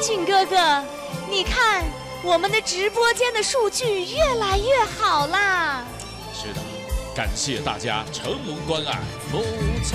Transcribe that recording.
迅哥哥，你看我们的直播间的数据越来越好啦。 是的，感谢大家承蒙关爱。